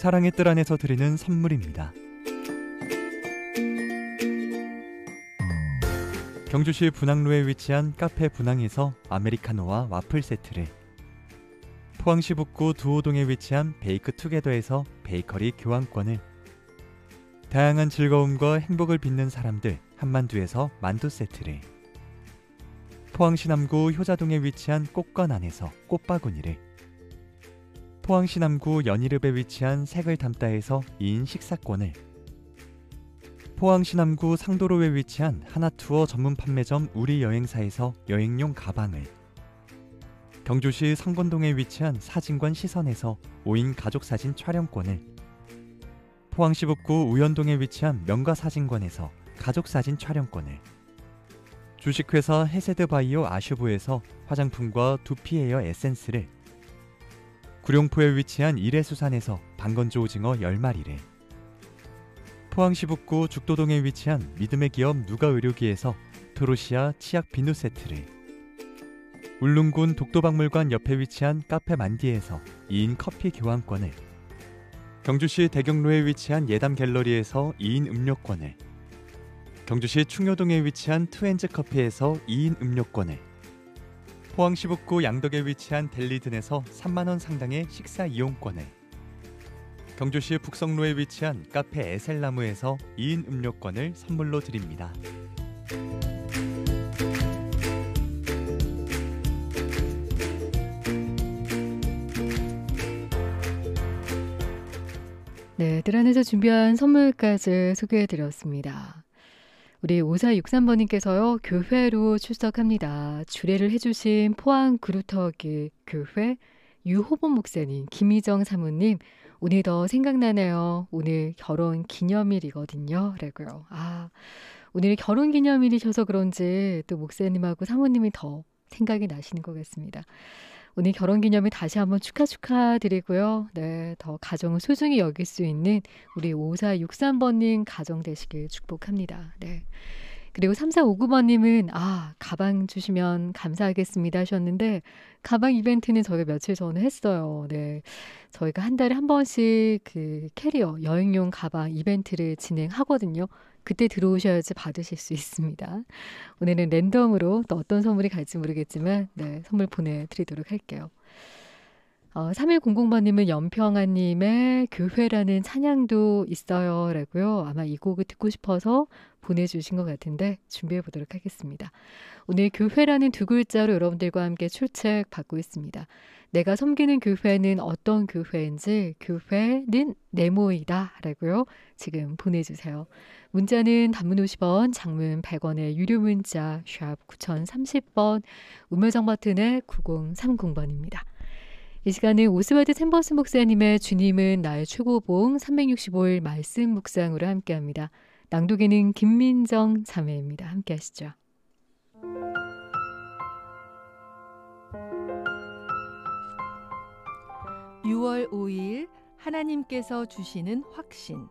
사랑의 뜰 안에서 드리는 선물입니다. 경주시 분항로에 위치한 카페 분항에서 아메리카노와 와플 세트를, 포항시 북구 두호동에 위치한 베이크 투게더에서 베이커리 교환권을, 다양한 즐거움과 행복을 빚는 사람들 한만두에서 만두 세트를, 포항시 남구 효자동에 위치한 꽃관안에서 꽃바구니를, 포항시 남구 연희읍에 위치한 색을 담다에서 2인 식사권을, 포항시 남구 상도로에 위치한 하나투어 전문 판매점 우리여행사에서 여행용 가방을, 경주시 성건동에 위치한 사진관 시선에서 5인 가족사진 촬영권을, 포항시 북구 우연동에 위치한 명가사진관에서 가족사진 촬영권을, 주식회사 해세드바이오 아슈브에서 화장품과 두피에어 에센스를, 구룡포에 위치한 이레수산에서 방건조 오징어 10마리를, 포항시 북구 죽도동에 위치한 믿음의 기업 누가의료기에서 토로시아 치약 비누 세트를, 울릉군 독도박물관 옆에 위치한 카페 만디에서 2인 커피 교환권을, 경주시 대경로에 위치한 예담 갤러리에서 2인 음료권을, 경주시 충효동에 위치한 투엔즈 커피에서 2인 음료권을, 포항시 북구 양덕에 위치한 델리든에서 3만원 상당의 식사 이용권을, 경주시 북성로에 위치한 카페 에셀나무에서 2인 음료권을 선물로 드립니다. 네, 뜰 안에서 준비한 선물까지 소개해드렸습니다. 우리 5463번님께서요, 교회로 출석합니다. 주례를 해주신 포항 그루터기 교회 유호본 목사님, 김희정 사모님, 오늘 더 생각나네요. 오늘 결혼 기념일이거든요. 라고요. 오늘 결혼 기념일이셔서 그런지 또 목사님하고 사모님이 더 생각이 나시는 것 같습니다. 오늘 결혼기념일 다시 한번 축하드리고요. 네, 더 가정을 소중히 여길 수 있는 우리 5463번님 가정 되시길 축복합니다. 네. 그리고 3459번님은 가방 주시면 감사하겠습니다 하셨는데, 가방 이벤트는 저희가 며칠 전에 했어요. 네, 저희가 한 달에 한 번씩 그 캐리어 여행용 가방 이벤트를 진행하거든요. 그때 들어오셔야지 받으실 수 있습니다. 오늘은 랜덤으로 또 어떤 선물이 갈지 모르겠지만 네, 선물 보내드리도록 할게요. 3100번님은 연평아님의 교회라는 찬양도 있어요 라고요. 아마 이 곡을 듣고 싶어서 보내주신 것 같은데 준비해 보도록 하겠습니다. 오늘 교회라는 두 글자로 여러분들과 함께 출첵 받고 있습니다. 내가 섬기는 교회는 어떤 교회인지, 교회는 네모이다 라고요. 지금 보내주세요. 문자는 단문 50원, 장문 100원의 유료 문자 샵 9030번, 우물정 버튼의 9030번입니다. 이 시간은 오스왈드 챔버스 목사님의 주님은 나의 최고봉 365일 말씀 묵상으로 함께합니다. 낭독에는 김민정 자매입니다. 함께 하시죠. (6월 5일) 하나님께서 주시는 확신.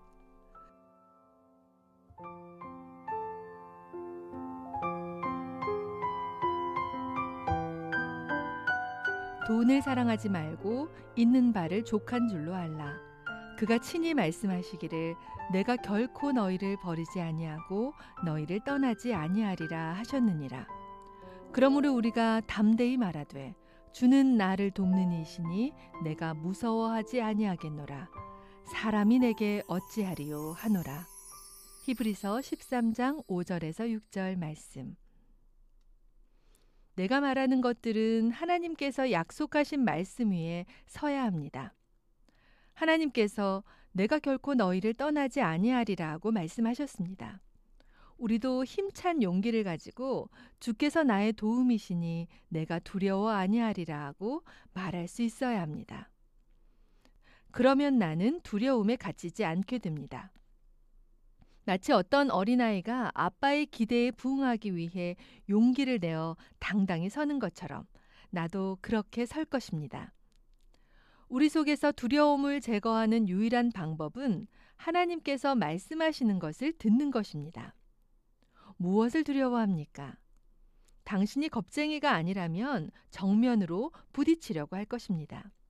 돈을 사랑하지 말고 있는 바를 족한 줄로 알라. 그가 친히 말씀하시기를 내가 결코 너희를 버리지 아니하고 너희를 떠나지 아니하리라 하셨느니라. 그러므로 우리가 담대히 말하되 주는 나를 돕는 이시니 내가 무서워하지 아니하겠노라. 사람이 내게 어찌하리요 하노라. 히브리서 13장 5절에서 6절 말씀. 내가 말하는 것들은 하나님께서 약속하신 말씀 위에 서야 합니다. 하나님께서 내가 결코 너희를 떠나지 아니하리라 하고 말씀하셨습니다. 우리도 힘찬 용기를 가지고 주께서 나의 도움이시니 내가 두려워 아니하리라 하고 말할 수 있어야 합니다. 그러면 나는 두려움에 갇히지 않게 됩니다. 마치 어떤 어린아이가 아빠의 기대에 부응하기 위해 용기를 내어 당당히 서는 것처럼 나도 그렇게 설 것입니다. 우리 속에서 두려움을 제거하는 유일한 방법은 하나님께서 말씀하시는 것을 듣는 것입니다. 무엇을 두려워합니까? 당신이 겁쟁이가 아니라면 정면으로 부딪히려고 할 것입니다.